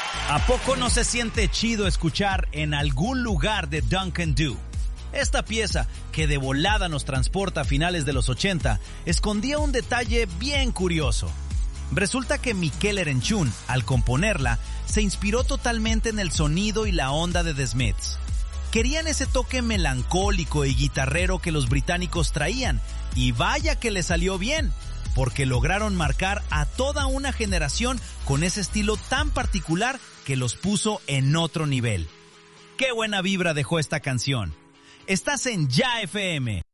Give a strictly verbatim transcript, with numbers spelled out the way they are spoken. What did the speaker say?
¿A poco no se siente chido escuchar En algún lugar de Duncan Du? Esta pieza, que de volada nos transporta a finales de los ochenta, escondía un detalle bien curioso. Resulta que Mikel Erenchun, al componerla, se inspiró totalmente en el sonido y la onda de The Smiths. Querían ese toque melancólico y guitarrero que los británicos traían, y vaya que le salió bien, porque lograron marcar a toda una generación con ese estilo tan particular que los puso en otro nivel. ¡Qué buena vibra dejó esta canción! Estás en Ya F M.